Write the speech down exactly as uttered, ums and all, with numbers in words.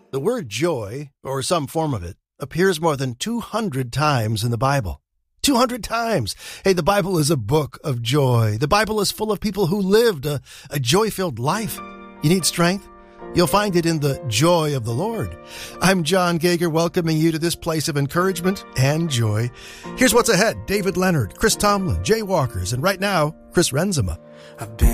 The word joy, or some form of it, appears more than two hundred times in the Bible. two hundred times! Hey, the Bible is a book of joy. The Bible is full of people who lived a, a joy-filled life. You need strength? You'll find it in the joy of the Lord. I'm John Gager, welcoming you to this place of encouragement and joy. Here's what's ahead. David Leonard, Chris Tomlin, Jay Walkers, and right now, Chris Renzema. I've been